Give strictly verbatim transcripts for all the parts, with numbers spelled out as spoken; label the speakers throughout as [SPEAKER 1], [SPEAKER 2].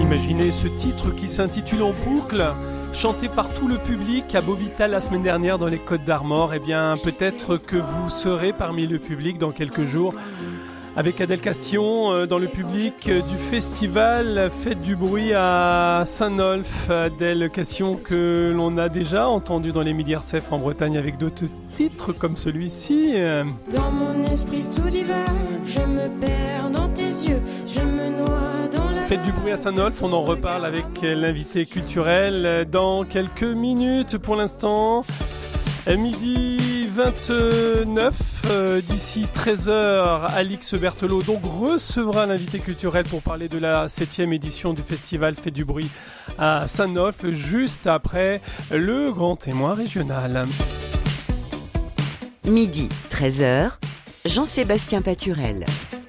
[SPEAKER 1] Imaginez ce titre qui s'intitule En boucle, chanté par tout le public à Beauvital la semaine dernière dans les Côtes d'Armor. Eh bien, peut-être que vous serez parmi le public dans quelques jours avec Adèle Castillon dans le public du festival Fête du bruit à Saint-Nolff. Adèle Castillon que l'on a déjà entendu dans les Midi R C F en Bretagne avec d'autres titres comme celui-ci.
[SPEAKER 2] Dans mon esprit tout divague, je me perds dans tes yeux, je me noie dans la...
[SPEAKER 1] Fête du bruit à Saint-Nolff, on en reparle avec l'invité culturel dans quelques minutes. Pour l'instant, midi vingt-neuf, euh, d'ici treize heures, Alix Berthelot donc recevra l'invité culturel pour parler de la septième édition du festival Fête du bruit à Saint-Nolff, juste après le grand témoin régional.
[SPEAKER 3] Midi, treize heures, Jean-Sébastien Paturel.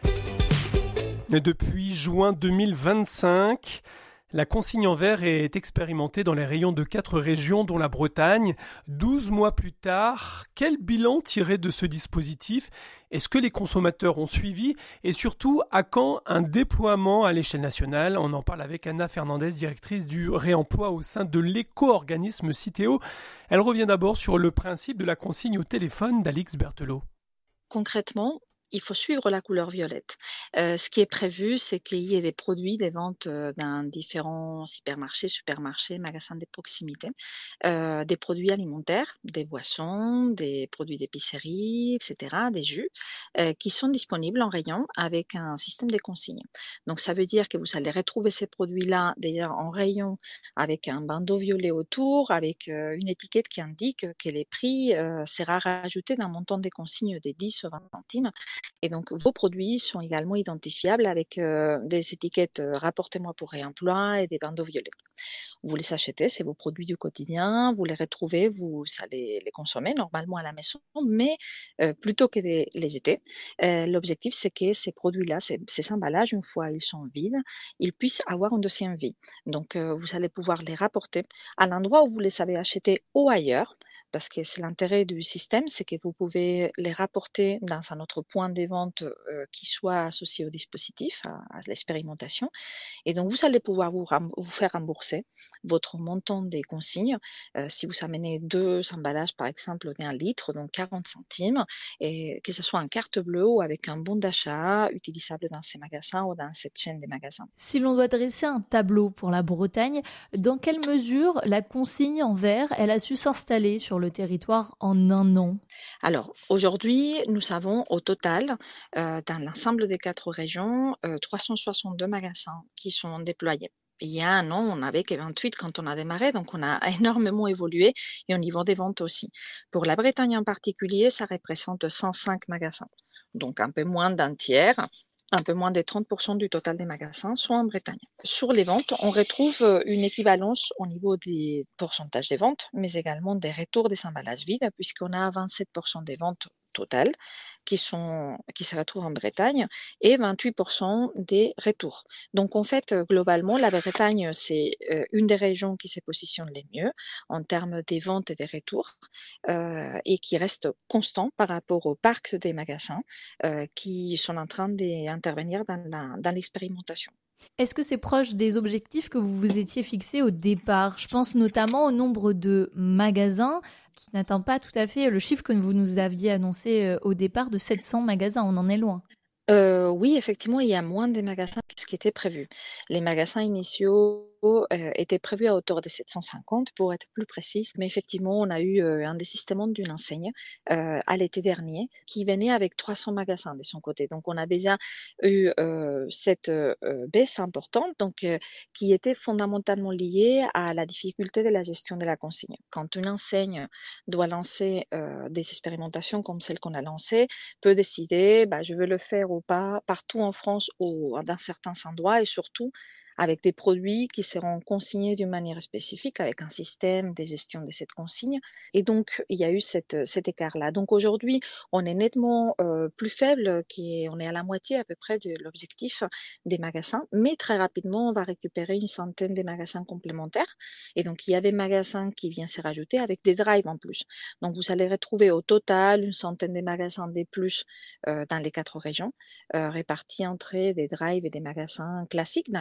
[SPEAKER 1] Depuis juin deux mille vingt-cinq, la consigne en verre est expérimentée dans les rayons de quatre régions, dont la Bretagne. douze mois plus tard, quel bilan tirer de ce dispositif ? Est-ce que les consommateurs ont suivi ? Et surtout, à quand un déploiement à l'échelle nationale ? On en parle avec Anna Fernandez, directrice du réemploi au sein de l'éco-organisme Citeo. Elle revient d'abord sur le principe de la consigne au téléphone d'Alix Berthelot.
[SPEAKER 4] Concrètement, il faut suivre la couleur violette. Euh, ce qui est prévu, c'est qu'il y ait des produits, des ventes euh, dans différents hypermarchés, supermarchés, magasins de proximité, euh, des produits alimentaires, des boissons, des produits d'épicerie, et cetera, des jus, euh, qui sont disponibles en rayon avec un système de consigne. Donc, ça veut dire que vous allez retrouver ces produits-là, d'ailleurs, en rayon avec un bandeau violet autour, avec euh, une étiquette qui indique que les prix euh, sera rajouté d'un montant des consignes de dix ou vingt centimes. Et donc, vos produits sont également identifiables avec euh, des étiquettes euh, « Rapportez-moi pour réemploi » et des bandeaux violets. Vous les achetez, c'est vos produits du quotidien, vous les retrouvez, vous allez les consommer normalement à la maison, mais euh, plutôt que de les jeter, euh, l'objectif c'est que ces produits-là, ces, ces emballages, une fois ils sont vides, ils puissent avoir une deuxième vie. Donc, euh, vous allez pouvoir les rapporter à l'endroit où vous les avez achetés ou ailleurs, parce que c'est l'intérêt du système, c'est que vous pouvez les rapporter dans un autre point de vente euh, qui soit associé au dispositif, à, à l'expérimentation. Et donc, vous allez pouvoir vous, vous faire rembourser votre montant des consignes. Euh, si vous amenez deux emballages, par exemple, d'un litre, donc quarante centimes, et que ce soit en carte bleue ou avec un bon d'achat utilisable dans ces magasins ou dans cette chaîne des magasins.
[SPEAKER 5] Si l'on doit dresser un tableau pour la Bretagne, dans quelle mesure la consigne en verre, elle a su s'installer sur le territoire en un an ?
[SPEAKER 4] Alors, aujourd'hui, nous avons au total, euh, dans l'ensemble des quatre régions, euh, trois cent soixante-deux magasins qui sont déployés. Il y a un an, on n'avait que vingt-huit quand on a démarré, donc on a énormément évolué et au niveau des ventes aussi. Pour la Bretagne en particulier, ça représente cent cinq magasins, donc un peu moins d'un tiers. Un peu moins de trente pour cent du total des magasins sont en Bretagne. Sur les ventes, on retrouve une équivalence au niveau des pourcentages des ventes, mais également des retours des emballages vides, puisqu'on a vingt-sept pour cent des ventes totales qui, sont, qui se retrouvent en Bretagne et vingt-huit pour cent des retours. Donc en fait, globalement, la Bretagne, c'est une des régions qui se positionne les mieux en termes des ventes et des retours euh, et qui reste constant par rapport au parc des magasins euh, qui sont en train d'intervenir dans, la, dans l'expérimentation.
[SPEAKER 5] Est-ce que c'est proche des objectifs que vous vous étiez fixés au départ ? Je pense notamment au nombre de magasins qui n'atteint pas tout à fait le chiffre que vous nous aviez annoncé au départ de sept cents magasins. On en est loin.
[SPEAKER 4] Euh, oui, effectivement, il y a moins de magasins que ce qui était prévu. Les magasins initiaux euh, étaient prévus à hauteur de sept cent cinquante pour être plus précise, mais effectivement, on a eu euh, un désistement d'une enseigne euh, à l'été dernier qui venait avec trois cents magasins de son côté. Donc, on a déjà eu euh, cette euh, baisse importante donc, euh, qui était fondamentalement liée à la difficulté de la gestion de la consigne. Quand une enseigne doit lancer euh, des expérimentations comme celle qu'on a lancée, peut décider, bah, je veux le faire ou pas partout en France ou dans certains endroits et surtout avec des produits qui seront consignés d'une manière spécifique, avec un système de gestion de cette consigne. Et donc, il y a eu cette, cet écart-là. Donc aujourd'hui, on est nettement euh, plus faible, qui est, on est à la moitié à peu près de l'objectif des magasins, mais très rapidement, on va récupérer une centaine de magasins complémentaires. Et donc, il y a des magasins qui viennent se rajouter avec des drives en plus. Donc, vous allez retrouver au total une centaine de magasins de plus euh, dans les quatre régions, euh, répartis entre des drives et des magasins classiques dans lesquels vous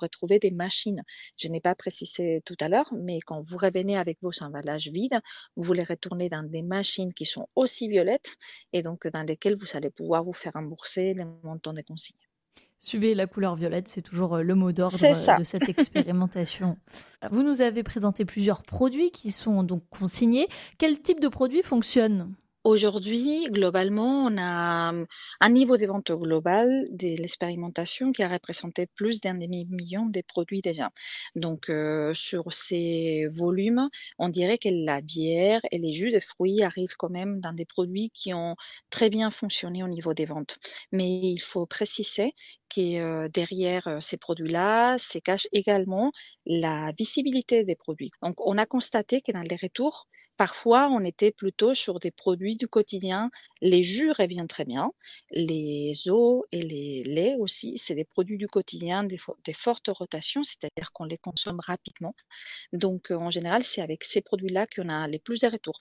[SPEAKER 4] retrouver des machines. Je n'ai pas précisé tout à l'heure, mais quand vous revenez avec vos emballages vides, vous les retournez dans des machines qui sont aussi violettes et donc dans lesquelles vous allez pouvoir vous faire rembourser les montants des consignes.
[SPEAKER 5] Suivez la couleur violette, c'est toujours le mot d'ordre
[SPEAKER 4] C'est ça.
[SPEAKER 5] de cette expérimentation. Vous nous avez présenté plusieurs produits qui sont donc consignés. Quel type de produit fonctionne ?
[SPEAKER 4] Aujourd'hui, globalement, on a un niveau de vente global de l'expérimentation qui a représenté plus d'un demi-million de produits déjà. Donc, euh, sur ces volumes, on dirait que la bière et les jus de fruits arrivent quand même dans des produits qui ont très bien fonctionné au niveau des ventes. Mais il faut préciser que euh, derrière euh, ces produits-là se cache également la visibilité des produits. Donc, on a constaté que dans les retours, parfois, on était plutôt sur des produits du quotidien. Les jus reviennent très bien. Les eaux et les laits aussi, c'est des produits du quotidien, des, fo- des fortes rotations, c'est-à-dire qu'on les consomme rapidement. Donc, euh, en général, c'est avec ces produits-là qu'on a les plus de retours.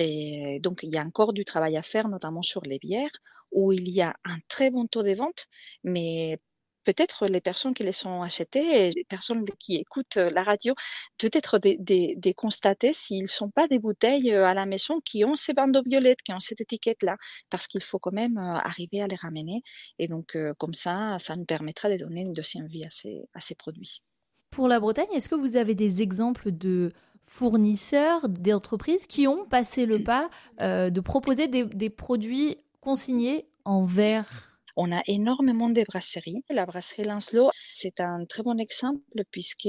[SPEAKER 4] Et donc, il y a encore du travail à faire, notamment sur les bières, où il y a un très bon taux de vente, mais peut-être les personnes qui les ont achetées et les personnes qui écoutent euh, la radio, peut-être des, des, des constater s'ils ne sont pas des bouteilles euh, à la maison qui ont ces bandeaux violettes, qui ont cette étiquette-là, parce qu'il faut quand même euh, arriver à les ramener. Et donc, euh, comme ça, ça nous permettra de donner une deuxième vie à ces, à ces produits.
[SPEAKER 5] Pour la Bretagne, est-ce que vous avez des exemples de fournisseurs, d'entreprises qui ont passé le pas euh, de proposer des, des produits consignés en verre ?
[SPEAKER 4] On a énormément de brasseries. La brasserie Lancelot, c'est un très bon exemple puisque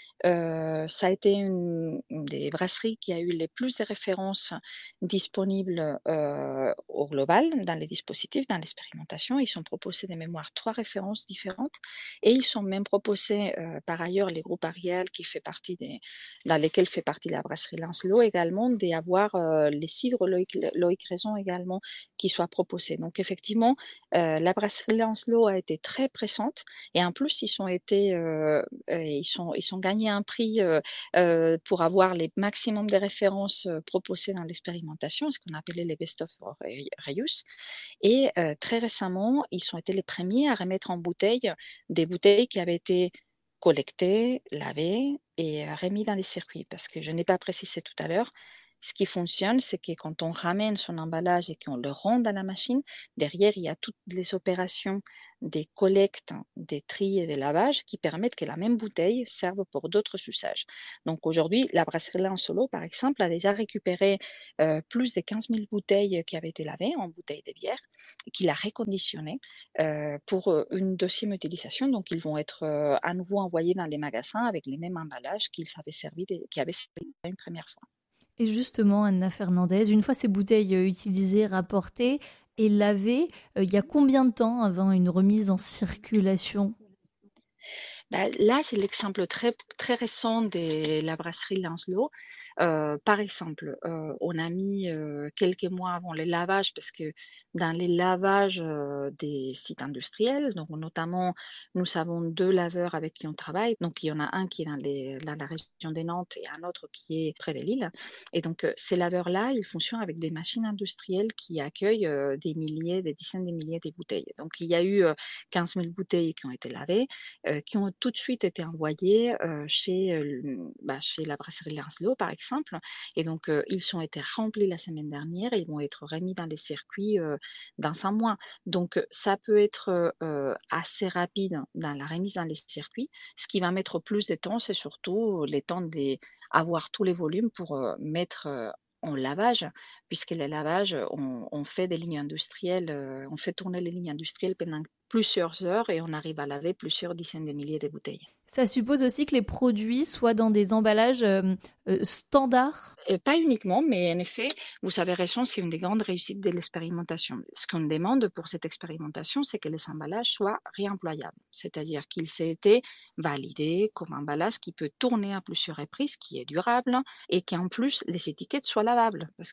[SPEAKER 4] euh, ça a été une, une des brasseries qui a eu les plus de références disponibles euh, au global dans les dispositifs, dans l'expérimentation. Ils ont proposé des mémoires, trois références différentes et ils ont même proposé euh, par ailleurs les groupes Ariel qui fait partie des, dans lesquels fait partie la brasserie Lancelot également, d'avoir euh, les cidres Loïc, Loïc Raison également qui soient proposés. Donc effectivement, euh, la brasserie Lancelot a été très pressante et en plus ils ont été euh, euh, ils sont ils ont gagné un prix euh, euh, pour avoir les maximum de références euh, proposées dans l'expérimentation, ce qu'on appelait les best of reuse. Et euh, très récemment ils ont été les premiers à remettre en bouteille des bouteilles qui avaient été collectées, lavées et remis dans les circuits, parce que je n'ai pas précisé tout à l'heure. Ce qui fonctionne, c'est que quand on ramène son emballage et qu'on le rend à la machine, derrière, il y a toutes les opérations des collectes, des tris et des lavages qui permettent que la même bouteille serve pour d'autres usages. Donc aujourd'hui, la brasserie Lancelot, par exemple, a déjà récupéré euh, plus de quinze mille bouteilles qui avaient été lavées en bouteilles de bière et qu'il a reconditionnées euh, pour une deuxième utilisation. Donc ils vont être euh, à nouveau envoyés dans les magasins avec les mêmes emballages qu'ils avaient servi, de, qui avaient servi une première fois.
[SPEAKER 5] Et justement, Anna Fernandez, une fois ces bouteilles utilisées, rapportées et lavées, euh, il y a combien de temps avant une remise en circulation ?
[SPEAKER 4] Ben, là, c'est l'exemple très, très récent de la brasserie Lancelot. Euh, par exemple, euh, on a mis euh, quelques mois avant les lavages, parce que dans les lavages euh, des sites industriels, donc notamment, nous avons deux laveurs avec qui on travaille. Donc, il y en a un qui est dans, les, dans la région des Nantes et un autre qui est près de Lille. Et donc, euh, ces laveurs-là, ils fonctionnent avec des machines industrielles qui accueillent euh, des milliers, des dizaines de milliers de bouteilles. Donc, il y a eu euh, quinze mille bouteilles qui ont été lavées, euh, qui ont tout de suite été envoyées euh, chez, euh, bah, chez la brasserie Lancelot, par exemple. Et donc, euh, ils ont été remplis la semaine dernière et ils vont être remis dans les circuits euh, dans un mois. Donc, ça peut être euh, assez rapide dans la remise dans les circuits. Ce qui va mettre plus de temps, c'est surtout le temps d'avoir tous les volumes pour euh, mettre euh, en lavage, puisque les lavages, on, on fait des lignes industrielles, euh, on fait tourner les lignes industrielles pendant plusieurs heures et on arrive à laver plusieurs dizaines de milliers de bouteilles.
[SPEAKER 5] Ça suppose aussi que les produits soient dans des emballages euh, euh, standards ?
[SPEAKER 4] Et pas uniquement, mais en effet, vous avez raison, c'est une des grandes réussites de l'expérimentation. Ce qu'on demande pour cette expérimentation, c'est que les emballages soient réemployables, c'est-à-dire qu'ils aient été validés comme emballage qui peut tourner à plusieurs reprises, qui est durable et qu'en plus, les étiquettes soient lavables. Parce que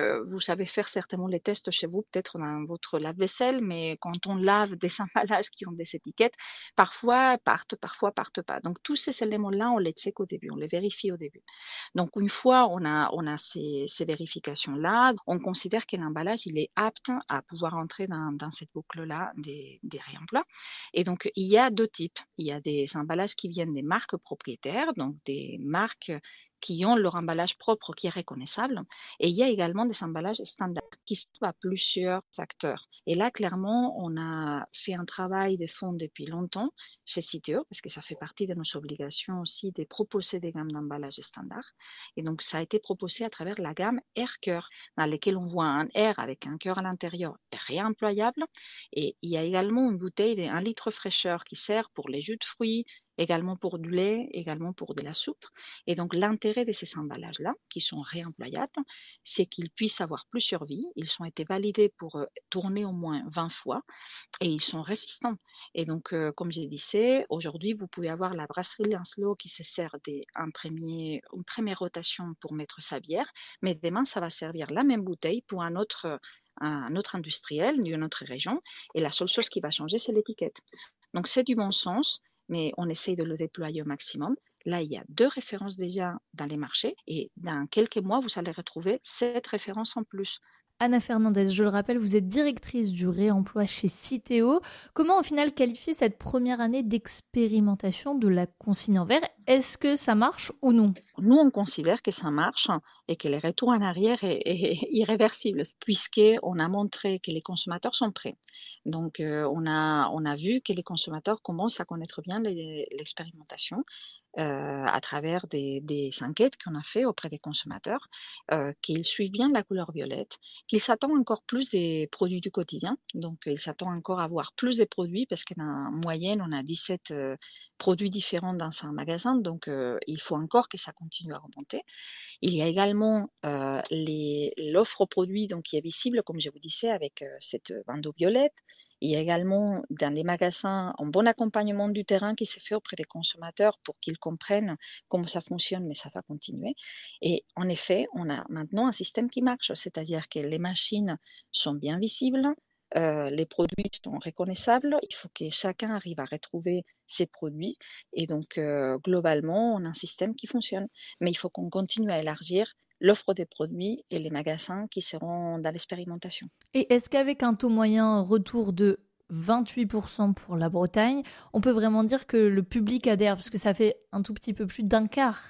[SPEAKER 4] euh, vous savez faire certainement les tests chez vous, peut-être dans votre lave-vaisselle, mais quand on lave des emballages qui ont des étiquettes, parfois partent, parfois partent pas. Donc tous ces éléments-là, on les check au début, on les vérifie au début. Donc une fois on a, on a ces, ces vérifications-là, on considère que l'emballage il est apte à pouvoir entrer dans, dans cette boucle-là des, des réemploi. Et donc il y a deux types. Il y a des emballages qui viennent des marques propriétaires, donc des marques qui ont leur emballage propre qui est reconnaissable. Et il y a également des emballages standards qui sont à plusieurs acteurs. Et là, clairement, on a fait un travail de fond depuis longtemps chez Citeo, parce que ça fait partie de nos obligations aussi de proposer des gammes d'emballages standards. Et donc, ça a été proposé à travers la gamme Air Cœur, dans laquelle on voit un air avec un cœur à l'intérieur réemployable. Et il y a également une bouteille de un litre fraîcheur qui sert pour les jus de fruits, également pour du lait, également pour de la soupe. Et donc, l'intérêt de ces emballages-là, qui sont réemployables, c'est qu'ils puissent avoir plusieurs vies. Ils ont été validés pour euh, tourner au moins vingt fois et ils sont résistants. Et donc, euh, comme je disais, aujourd'hui, vous pouvez avoir la brasserie Lancelot qui se sert d'une premier, une première rotation pour mettre sa bière, mais demain, ça va servir la même bouteille pour un autre, un autre industriel d'une autre région. Et la seule chose qui va changer, c'est l'étiquette. Donc, c'est du bon sens, mais on essaye de le déployer au maximum. Là, il y a deux références déjà dans les marchés et dans quelques mois, vous allez retrouver sept références en plus.
[SPEAKER 5] Anna Fernandez, je le rappelle, vous êtes directrice du réemploi chez Citeo. Comment au final qualifier cette première année d'expérimentation de la consigne en verre? Est-ce que ça marche ou non?
[SPEAKER 4] Nous, on considère que ça marche et que le retour en arrière est, est irréversible puisqu'on a montré que les consommateurs sont prêts. Donc, euh, on, a, on a vu que les consommateurs commencent à connaître bien les, l'expérimentation. Euh, à travers des, des enquêtes qu'on a fait auprès des consommateurs, euh, qu'ils suivent bien la couleur violette, qu'ils s'attendent encore plus des produits du quotidien. Donc, ils s'attendent encore à avoir plus de produits parce qu'en moyenne, on a dix-sept euh, produits différents dans un magasin. Donc, euh, il faut encore que ça continue à remonter. Il y a également euh, les, l'offre aux produits donc, qui est visible, comme je vous disais, avec euh, cette bandeau violette. Il y a également dans les magasins un bon accompagnement du terrain qui se fait auprès des consommateurs pour qu'ils comprennent comment ça fonctionne, mais ça va continuer. Et en effet, on a maintenant un système qui marche, c'est-à-dire que les machines sont bien visibles, euh, les produits sont reconnaissables, il faut que chacun arrive à retrouver ses produits. Et donc, euh, globalement, on a un système qui fonctionne. Mais il faut qu'on continue à élargir l'offre des produits et les magasins qui seront dans l'expérimentation.
[SPEAKER 5] Et est-ce qu'avec un taux moyen retour de vingt-huit pour cent pour la Bretagne, on peut vraiment dire que le public adhère, parce que ça fait un tout petit peu plus d'un quart?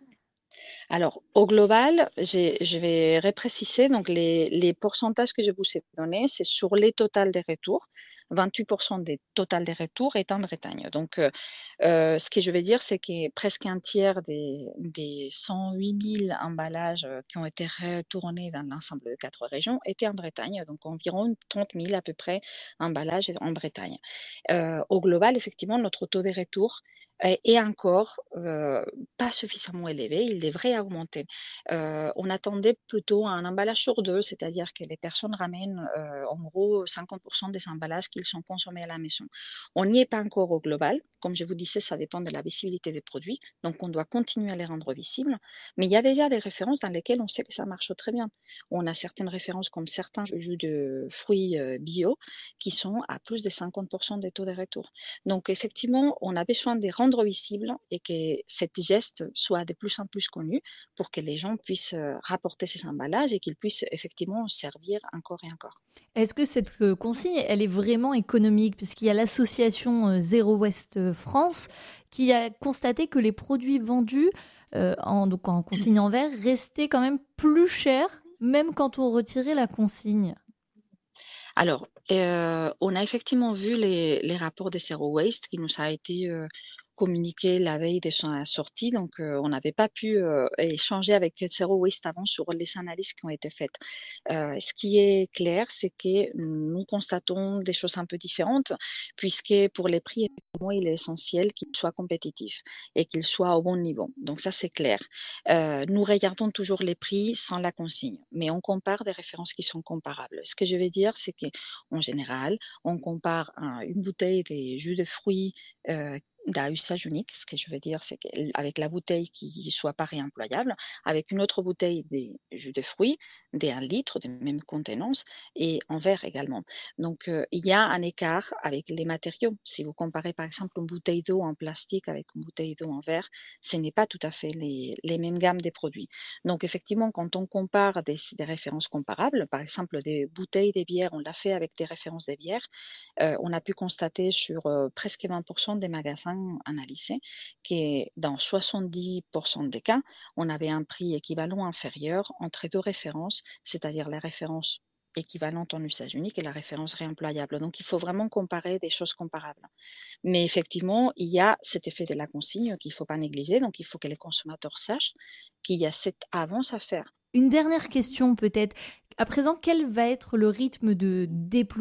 [SPEAKER 4] Alors, au global, j'ai, je vais repréciser, donc les, les pourcentages que je vous ai donnés, c'est sur les totals des retours. vingt-huit pour cent des totals des retours est en Bretagne. Donc, euh, euh, ce que je vais dire, c'est que presque un tiers des, des cent huit mille emballages qui ont été retournés dans l'ensemble de quatre régions étaient en Bretagne. Donc, environ trente mille à peu près emballages en Bretagne. Euh, au global, effectivement, notre taux de retour est encore euh, pas suffisamment élevé, il devrait augmenter. Euh, on attendait plutôt un emballage sur deux, c'est-à-dire que les personnes ramènent euh, en gros cinquante pour cent des emballages qu'ils sont consommés à la maison. On n'y est pas encore au global. Comme je vous disais, ça dépend de la visibilité des produits, donc on doit continuer à les rendre visibles. Mais il y a déjà des références dans lesquelles on sait que ça marche très bien. On a certaines références comme certains jus de fruits euh, bio qui sont à plus de cinquante pour cent des taux de retour. Donc effectivement, on a besoin de rendre visible et que cet geste soit de plus en plus connu pour que les gens puissent rapporter ces emballages et qu'ils puissent effectivement servir encore et encore.
[SPEAKER 5] Est-ce que cette consigne, elle est vraiment économique? Puisqu'il y a l'association Zero Waste France qui a constaté que les produits vendus euh, en, donc en consigne en verre restaient quand même plus chers, même quand on retirait la consigne.
[SPEAKER 4] Alors, euh, on a effectivement vu les, les rapports de Zero Waste qui nous a été euh, communiqué la veille de sa sortie, donc euh, on n'avait pas pu euh, échanger avec Zero Waste avant sur les analyses qui ont été faites. Euh, ce qui est clair, c'est que nous constatons des choses un peu différentes, puisque pour les prix, il est essentiel qu'ils soient compétitifs et qu'ils soient au bon niveau. Donc ça, c'est clair. Euh, nous regardons toujours les prix sans la consigne, mais on compare des références qui sont comparables. Ce que je vais dire, c'est qu'en général, on compare un, une bouteille de jus de fruits euh, d'à usage unique. Ce que je veux dire, c'est qu'avec la bouteille qui soit pas réemployable, avec une autre bouteille des jus de fruits, des un litre de même contenance et en verre également. Donc, euh, il y a un écart avec les matériaux. Si vous comparez par exemple une bouteille d'eau en plastique avec une bouteille d'eau en verre, ce n'est pas tout à fait les, les mêmes gammes des produits. Donc, effectivement, quand on compare des, des références comparables, par exemple des bouteilles de bière, on l'a fait avec des références des bières, euh, on a pu constater sur euh, presque vingt pour cent des magasins analysés que dans soixante-dix pour cent des cas, on avait un prix équivalent inférieur entre deux références, c'est-à-dire la référence équivalente en usage unique et la référence réemployable. Donc, il faut vraiment comparer des choses comparables. Mais effectivement, il y a cet effet de la consigne qu'il ne faut pas négliger. Donc, il faut que les consommateurs sachent qu'il y a cette avance à faire.
[SPEAKER 5] Une dernière question peut-être. À présent, quel va être le rythme de déploiement ?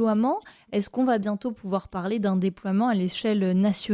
[SPEAKER 5] Est-ce qu'on va bientôt pouvoir parler d'un déploiement à l'échelle nationale ?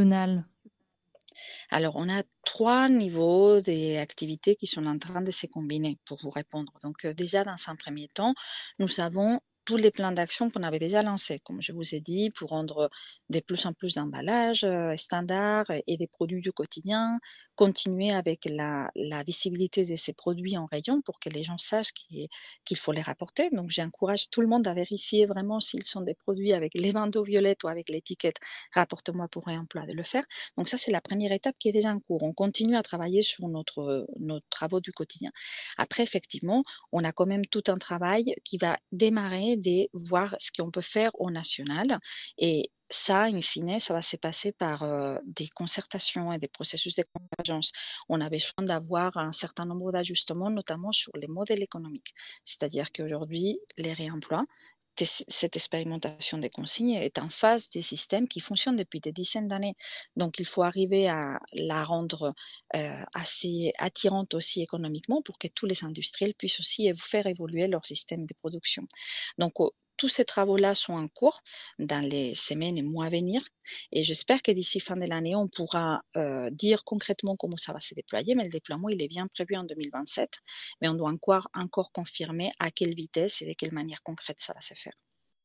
[SPEAKER 4] Alors, on a trois niveaux d'activités qui sont en train de se combiner pour vous répondre. Donc, euh, déjà, dans un premier temps, nous avons tous les plans d'action qu'on avait déjà lancés, comme je vous ai dit, pour rendre de plus en plus d'emballages euh, standards et des produits du quotidien, continuer avec la, la visibilité de ces produits en rayon pour que les gens sachent qu'il, qu'il faut les rapporter. Donc, j'encourage tout le monde à vérifier vraiment s'ils sont des produits avec les bandeaux violettes ou avec l'étiquette « Rapporte-moi pour réemploi » de le faire. Donc, ça, c'est la première étape qui est déjà en cours. On continue à travailler sur notre, nos travaux du quotidien. Après, effectivement, on a quand même tout un travail qui va démarrer de voir ce qu'on peut faire au national. Et ça, in fine, ça va se passer par euh, des concertations et des processus de convergence. On a besoin d'avoir un certain nombre d'ajustements, notamment sur les modèles économiques. C'est-à-dire qu'aujourd'hui, les réemplois, cette expérimentation des consignes est en phase des systèmes qui fonctionnent depuis des dizaines d'années. Donc, il faut arriver à la rendre euh, assez attirante aussi économiquement pour que tous les industriels puissent aussi faire évoluer leur système de production. Donc, tous ces travaux-là sont en cours dans les semaines et mois à venir et j'espère que d'ici fin de l'année, on pourra euh, dire concrètement comment ça va se déployer, mais le déploiement, il est bien prévu en deux mille vingt-sept, mais on doit encore, encore confirmer à quelle vitesse et de quelle manière concrète ça va se faire.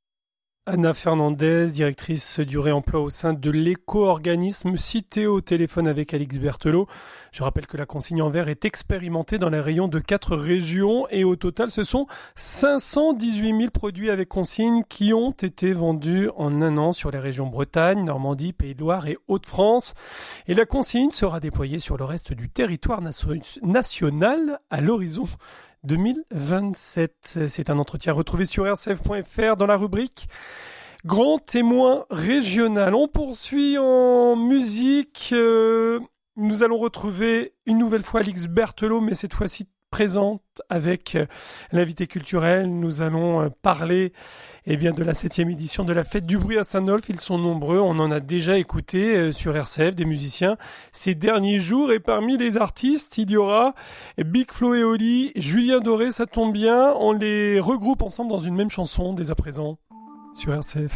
[SPEAKER 1] Anna Fernandez, directrice du réemploi au sein de l'éco-organisme cité au téléphone avec Alix Berthelot. Je rappelle que la consigne en verre est expérimentée dans les rayons de quatre régions et au total, ce sont cinq cent dix-huit mille produits avec consigne qui ont été vendus en un an sur les régions Bretagne, Normandie, Pays de Loire et Hauts-de-France. Et la consigne sera déployée sur le reste du territoire national à l'horizon deux mille vingt-sept. C'est un entretien retrouvé sur r c f point f r dans la rubrique Grand témoin régional. On poursuit en musique. Euh, nous allons retrouver une nouvelle fois Alix Berthelot, mais cette fois-ci présente avec l'invité culturel. Nous allons parler eh bien, de la septième édition de la Fête du Bruit à Saint-Nolff. Ils sont nombreux, on en a déjà écouté sur R C F, des musiciens ces derniers jours. Et parmi les artistes, il y aura Big Flo et Oli, Julien Doré, ça tombe bien. On les regroupe ensemble dans une même chanson dès à présent sur R C F.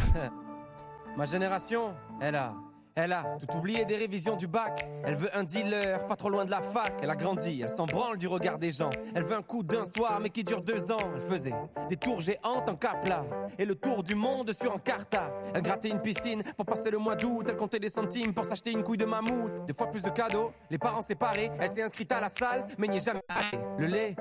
[SPEAKER 6] Ma génération, elle a... Elle a tout oublié des révisions du bac. Elle veut un dealer, pas trop loin de la fac. Elle a grandi, elle s'en branle du regard des gens. Elle veut un coup d'un soir, mais qui dure deux ans. Elle faisait des tours géantes en Capla et le tour du monde sur Encarta. Elle grattait une piscine pour passer le mois d'août. Elle comptait des centimes pour s'acheter une couille de mammouth. Des fois plus de cadeaux, les parents séparés. Elle s'est inscrite à la salle, mais n'y est jamais allée. Le lait